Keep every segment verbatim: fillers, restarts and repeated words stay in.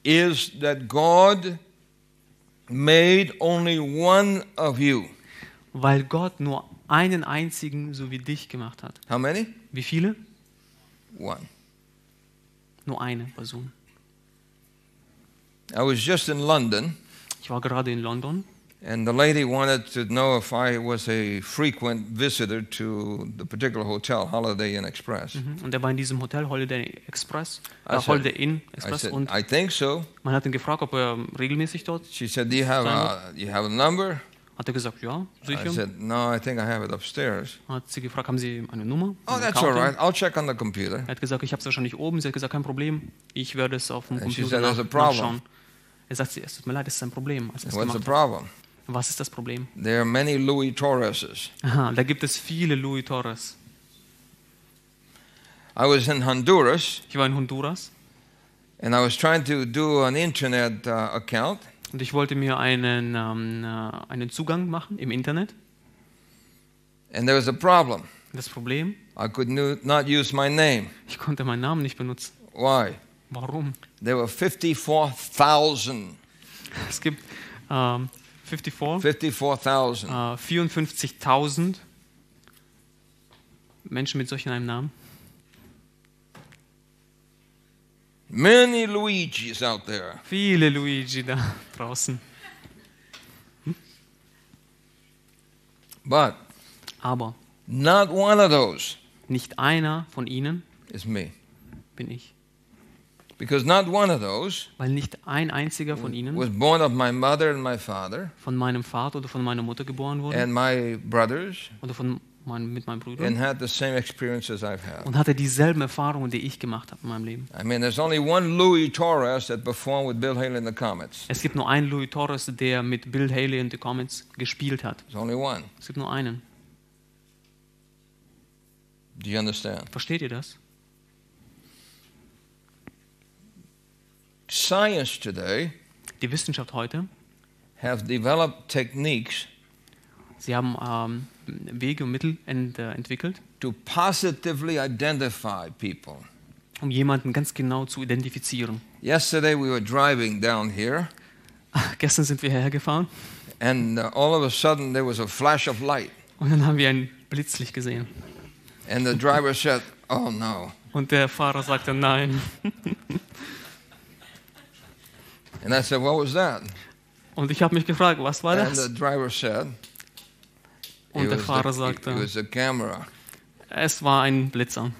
is that God made only one of you. Weil Gott nur einen einzigen so wie dich gemacht hat. How many? Wie viele? One. Nur eine Person. I was just in London, Ich war gerade in London and the lady wanted to know if I was a frequent visitor to the particular hotel, Holiday Inn Express. mhm. und er war in diesem Hotel Holiday Express, äh, I said- Holiday Inn I Express said, und I think so. man hat ihn gefragt, ob er regelmäßig dort. She said, do you have a, you have a number? Hat er gesagt, ja, I sicher. said, no, I think I have it upstairs. Hat sie gefragt, haben Sie eine Nummer? Oh, Eine that's all Karte? right. I'll check on the computer. Er hat gesagt, ich habe es wahrscheinlich oben. Sie hat gesagt, kein Problem. Ich werde es auf dem And she Computer said, "There's a nach, problem." nachschauen. Er sagt, es tut mir leid, es ist ein Problem. Als er es What's the gemacht hat. problem? Was ist das Problem? There are many Louis Torreses. Aha, da gibt es viele Louis Torres. I was in Honduras, Ich war in Honduras and I was trying to do an internet uh, account, und ich wollte mir einen, ähm, äh, einen Zugang machen im Internet. and there was a problem. Das Problem, I could no, not use my name. ich konnte meinen Namen nicht benutzen. Why? Warum? There were fifty-four thousand. Es gibt ähm, vierundfünfzig, fifty-four thousand. äh, vierundfünfzigtausend Menschen mit solch einem Namen. Many Luigis out there. Viele Luigi da draußen. But Aber not one of those nicht einer von ihnen is me. bin ich. Because not one of those Weil nicht ein einziger von ihnen was born of my mother and my father von meinem Vater oder von meiner Mutter geboren wurde and my brothers oder von mein, mit meinen and Brüdern had the same experiences I've had. und hatte dieselben Erfahrungen, die ich gemacht habe in meinem Leben. I mean, there's only one Louis Torres that performed with Bill Haley in the Comets. Es gibt nur einen Louis Torres, der mit Bill Haley in The Comets gespielt hat. There's only one. Es gibt nur einen. Do you understand? Versteht ihr das? Science today Die Wissenschaft heute, have developed techniques sie haben ähm, Wege und Mittel ent, äh, entwickelt, to positively identify people. um jemanden ganz genau zu identifizieren. Yesterday we were driving down here, Gestern sind wir hergefahren and uh, all of a sudden there was a flash of light, und dann haben wir ein Blitzlicht gesehen. and the driver said, "Oh no!" Und der Fahrer sagte nein. And I said, "What was that?" Und ich habe mich gefragt, was war And das? the driver said, Und "It der was Fahrer the, it sagte, was a camera." es war ein Blitzer.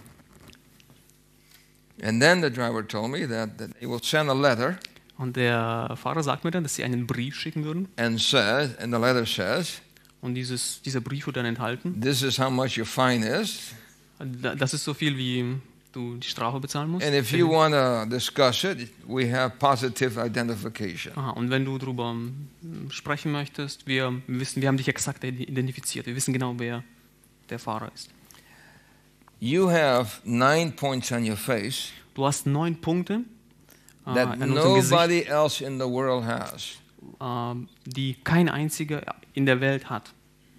And then the driver told me that, that he will send a letter Und der Fahrer sagt mir dann, dass sie einen Brief schicken würden. and says, and the letter says, Und dieses, dieser Brief wird dann enthalten. "This is how much your fine is, Das ist so viel, wie du die Strafe bezahlen musst. and if you want to discuss it, we have positive identification." Aha, und wenn du darüber sprechen möchtest, wir wissen, wir haben dich exakt identifiziert. Wir wissen genau, wer der Fahrer ist. You have nine points on your face Du hast neun Punkte äh, that an unserem Gesicht, nobody else in the world has. äh, die kein einziger in der Welt hat.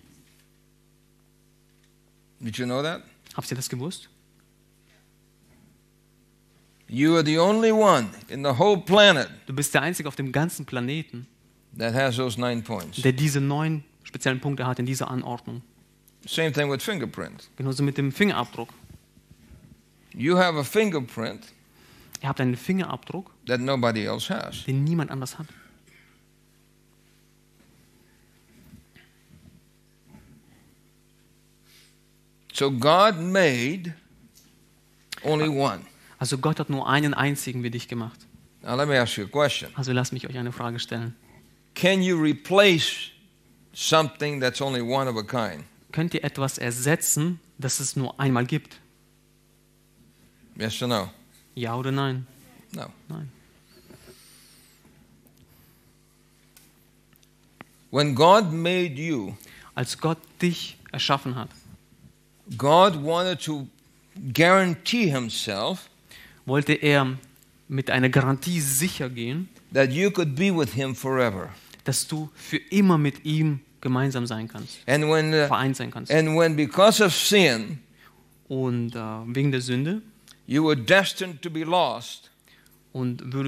Did you know that? Habt ihr das gewusst? You are the only one in the whole planet Du bist der Einzige auf dem ganzen Planeten, that has those nine points. der diese neun speziellen Punkte hat in dieser Anordnung. Same thing with fingerprints. Genauso mit dem Fingerabdruck. You have a fingerprint Ihr habt einen Fingerabdruck, that nobody else has. den niemand anders hat. So God made only one. Also Gott hat nur einen einzigen wie dich gemacht. Now let me ask you a question. Also lasst mich euch eine Frage stellen. Can you replace something that's only one of a kind? Könnt ihr etwas ersetzen, das es nur einmal gibt? Yes or no? Ja oder nein? No. Nein. When God made you, Als Gott dich erschaffen hat, God wanted to guarantee himself wollte er mit einer Garantie sicher gehen, that you could be with him forever. dass du für immer mit ihm gemeinsam sein kannst, And when uh, vereint sein kannst. and when because of sin Und äh, wegen der Sünde you were destined to be lost, und würdest